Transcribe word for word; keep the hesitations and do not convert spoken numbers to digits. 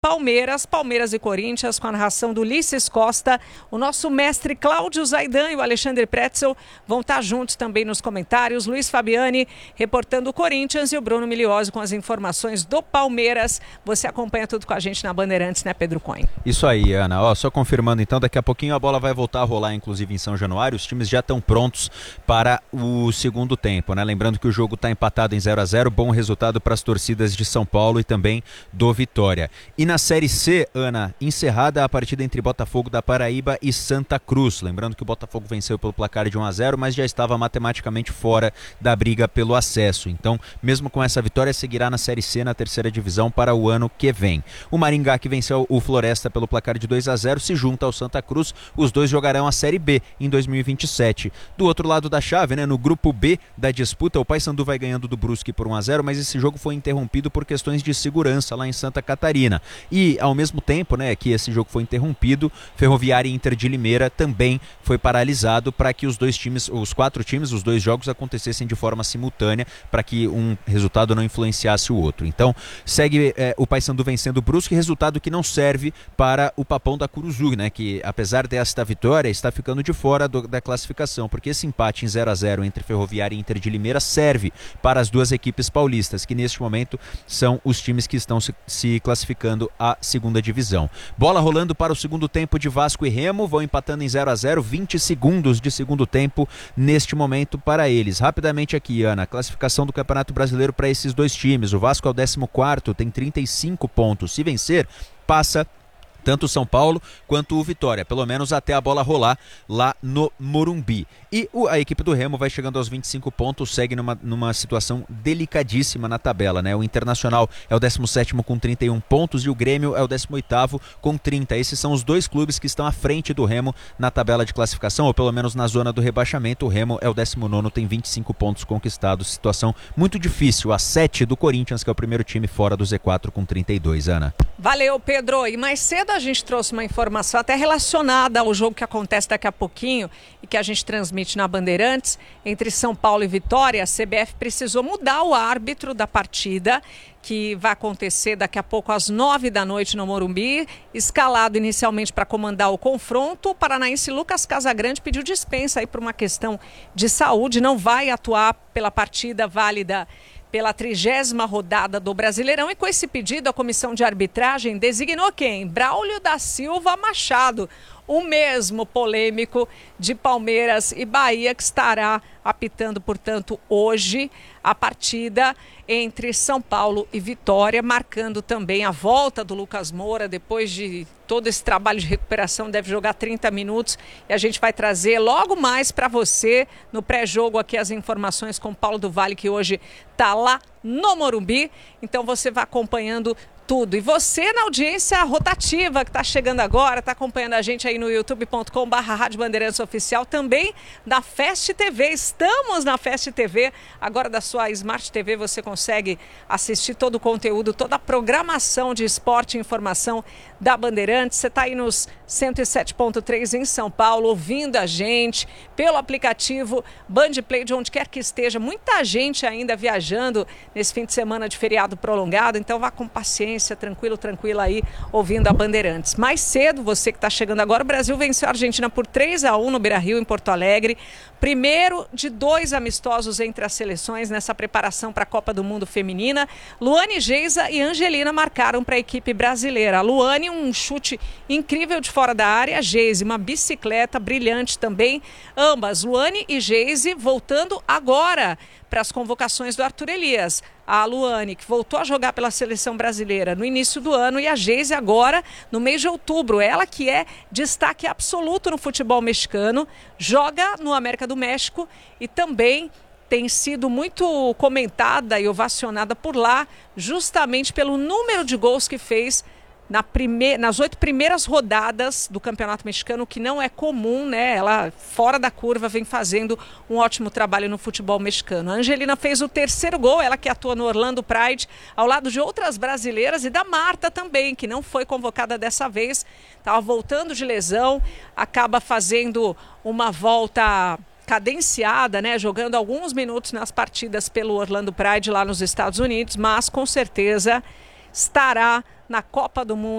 Palmeiras, Palmeiras e Corinthians, com a narração do Ulisses Costa. O nosso mestre Cláudio Zaidan e o Alexandre Pretzel vão estar juntos também nos comentários. Luiz Fabiani reportando o Corinthians e o Bruno Miliosi com as informações do Palmeiras. Você acompanha tudo com a gente na Bandeirantes, né, Pedro Cohen? Isso aí, Ana. Ó, só confirmando então, daqui a pouquinho a bola vai voltar a rolar, inclusive em São Januário. Os times já estão prontos para o segundo tempo, né? Lembrando que o jogo está empatado em zero a zero, bom resultado para as torcidas de São Paulo e também do Vitória. E na Série C, Ana, encerrada a partida entre Botafogo da Paraíba e Santa Cruz. Lembrando que o Botafogo venceu pelo placar de um a zero, mas já estava matematicamente fora da briga pelo acesso. Então, mesmo com essa vitória, seguirá na Série C, na terceira divisão, para o ano que vem. O Maringá, que venceu o Floresta pelo placar de dois a zero, se junta ao Santa Cruz. Os dois jogarão a Série B em dois mil e vinte e sete. Do outro lado da chave, né, no grupo B da disputa, o Paysandu vai ganhando do Brusque por um a zero, mas esse jogo foi interrompido por questões de segurança lá em Santa Catarina. E, ao mesmo tempo, né, que esse jogo foi interrompido, Ferroviária e Inter de Limeira também foi paralisado para que os dois times, os quatro times, os dois jogos acontecessem de forma simultânea, para que um resultado não influenciasse o outro. Então, segue é, o Paysandu vencendo o Brusque, resultado que não serve para o Papão da Curuzu, né, que apesar desta vitória, está ficando de fora do, da classificação, porque esse empate em zero a zero entre Ferroviária e Inter de Limeira serve para as duas equipes paulistas, que neste momento são os times que estão se, se classificando à segunda divisão. Bola rolando para o segundo tempo de Vasco e Remo, vão empatando em zero a zero, vinte segundos de segundo tempo neste momento para eles. Rapidamente aqui, Ana, classificação do Campeonato Brasileiro para esses dois times. O Vasco é o décimo quarto, tem trinta e cinco pontos. Se vencer, passa tanto o São Paulo quanto o Vitória, pelo menos até a bola rolar lá no Morumbi. E o, a equipe do Remo vai chegando aos vinte e cinco pontos, segue numa, numa situação delicadíssima na tabela, né? O Internacional é o décimo sétimo com trinta e um pontos e o Grêmio é o décimo oitavo com trinta. Esses são os dois clubes que estão à frente do Remo na tabela de classificação, ou pelo menos na zona do rebaixamento. O Remo é o décimo nono, tem vinte e cinco pontos conquistados, situação muito difícil, a sete do Corinthians, que é o primeiro time fora do Z quatro com trinta e dois, Ana. Valeu, Pedro. E mais cedo a gente trouxe uma informação até relacionada ao jogo que acontece daqui a pouquinho e que a gente transmite na Bandeirantes, entre São Paulo e Vitória. A C B F precisou mudar o árbitro da partida, que vai acontecer daqui a pouco às nove da noite no Morumbi. Escalado inicialmente para comandar o confronto, o paranaense Lucas Casagrande pediu dispensa aí por uma questão de saúde, não vai atuar pela partida válida pela trigésima rodada do Brasileirão, e com esse pedido a comissão de arbitragem designou quem? Braulio da Silva Machado, o mesmo polêmico de Palmeiras e Bahia, que estará apitando, portanto, hoje a partida entre São Paulo e Vitória, marcando também a volta do Lucas Moura, depois de todo esse trabalho de recuperação, deve jogar trinta minutos, e a gente vai trazer logo mais para você, no pré-jogo aqui, as informações com o Paulo do Vale, que hoje está lá no Morumbi, então você vai acompanhando tudo. E você na audiência rotativa que está chegando agora, está acompanhando a gente aí no youtube ponto com barra Rádio Bandeirantes Oficial, também da Fast T V. Estamos na Fast T V, agora da sua Smart T V você consegue assistir todo o conteúdo, toda a programação de esporte e informação da Bandeirantes. Você está aí nos cento e sete ponto três em São Paulo, ouvindo a gente pelo aplicativo Bandplay, de onde quer que esteja. Muita gente ainda viajando nesse fim de semana de feriado prolongado, então vá com paciência, tranquilo, tranquilo aí, ouvindo a Bandeirantes. Mais cedo, você que está chegando agora, o Brasil venceu a Argentina por três a um no Beira-Rio, em Porto Alegre. Primeiro de dois amistosos entre as seleções nessa preparação para a Copa do Mundo Feminina. Luane, Geisa e Angelina marcaram para a equipe brasileira. A Luane, um chute incrível de fora da área. A Geise, uma bicicleta brilhante também. Ambas, Luane e Geise, voltando agora para as convocações do Arthur Elias. A Luane, que voltou a jogar pela seleção brasileira no início do ano, e a Geise agora no mês de outubro. Ela que é destaque absoluto no futebol mexicano, joga no América do México e também tem sido muito comentada e ovacionada por lá, justamente pelo número de gols que fez na prime... nas oito primeiras rodadas do Campeonato Mexicano, que não é comum, né? Ela, fora da curva, vem fazendo um ótimo trabalho no futebol mexicano. A Angelina fez o terceiro gol, ela que atua no Orlando Pride, ao lado de outras brasileiras, e da Marta também, que não foi convocada dessa vez, estava voltando de lesão, acaba fazendo uma volta cadenciada, né? Jogando alguns minutos nas partidas pelo Orlando Pride lá nos Estados Unidos, mas com certeza estará na Copa do Mundo